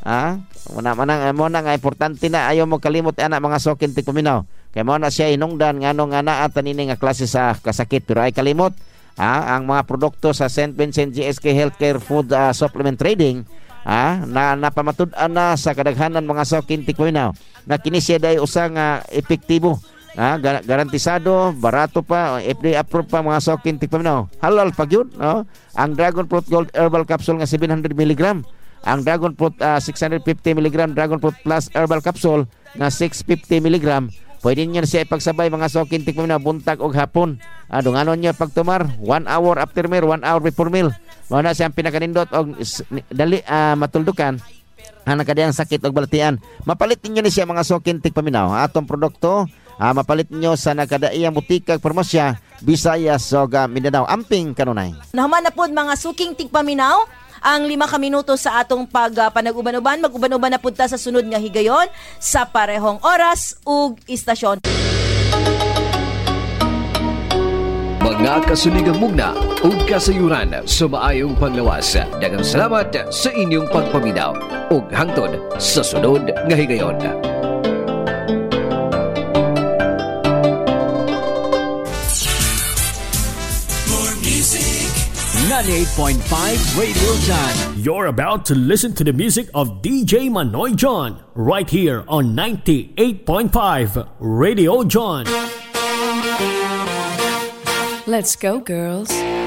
Mo na nga importante na ayaw mo kalimot ana mga suking tigpaminaw. Kay mo na siya inungdan ngano nga naa tanini nga klase sa kasakit pero ay kalimot ang mga produkto sa St. Vincent GSK Healthcare Food Supplement Trading na napamatud-an na sa kadaghanan mga suking tigpaminaw na kini siya day usa nga epektibo. Garantisado, barato pa, FDA approved pa mga suking tigpaminaw. Halal pag yun, no? Ang Dragon Fruit Gold Herbal Capsule nga 700 mg, ang Dragon Fruit 650 mg, Dragon Fruit Plus Herbal Capsule nga 650 mg. Pwede niyo siya ipagsabay mga suking tigpaminaw buntag og hapon. Dunganon niyo pagtumar 1 hour after meal, 1 hour before meal. Mao na siyang pinakanindot og dali matuldukan ang nakadiyang sakit og balatian. Mapalit ninyo ni siya mga suking tigpaminaw. Atong produkto mapalit nyo sa nakadaiyang butikag parmasya Visayas, Soga, Mindanao. Amping kanunay. Nahuman na po mga suking tigpaminaw ang 5 ka minuto sa atong panag-uban-uban. Mag-uban-uban na punta sa sunod nga higayon sa parehong oras ug istasyon. Mga kasuligang mugna ug kasayuran sa maayong panglawas. Daghang salamat sa inyong pagpaminaw ug hangtod sa sunod nga higayon. 98.5 Radio John. You're about to listen to the music of DJ Manoy John right here on 98.5 Radio John. Let's go, girls.